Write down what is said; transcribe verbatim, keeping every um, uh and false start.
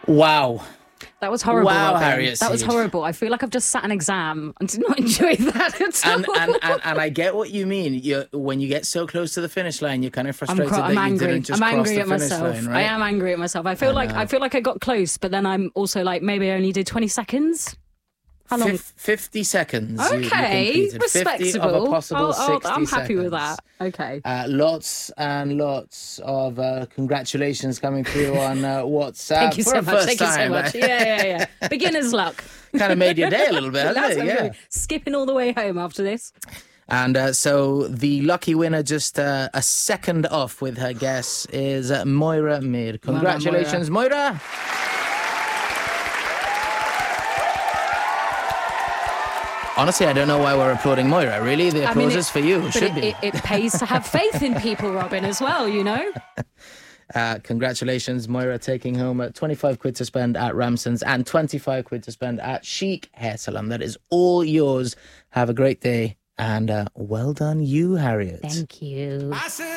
Wow. That was horrible. Wow, Robin. Harriet That was Siege. horrible. I feel like I've just sat an exam and did not enjoy that at all. And, and, and, and I get what you mean. You when you get so close to the finish line, you're kind of I'm, frustrated cro- I'm that you angry. didn't just I'm cross angry the at finish myself. line, right? I am angry at myself. I feel I like know. I feel like I got close, but then I'm also like maybe I only did twenty seconds. How long? Fif- fifty seconds. you- you Okay, completed. respectable. fifty of a possible I'll- I'll- sixty I'm happy with seconds. that. Okay. Uh, lots and lots of uh, congratulations coming through on uh, WhatsApp. Thank you for so a much. first Thank you so time. much. Yeah, yeah, yeah. Beginner's luck. Kind of made your day a little bit, hasn't That's it? what I'm Yeah. doing. Skipping all the way home after this. And uh, so the lucky winner, just uh, a second off with her guess, is uh, Moira Mir. Congratulations, Moira. Honestly, I don't know why we're applauding Moira. Really, the I applause mean, it- is for you. It But should it, be. it, it pays to have faith in people, Robin, as well, you know? Uh, congratulations, Moira, taking home uh, twenty-five quid to spend at Ramson's and twenty-five quid to spend at Chic Hair Salon. That is all yours. Have a great day and uh, well done you, Harriet. Thank you.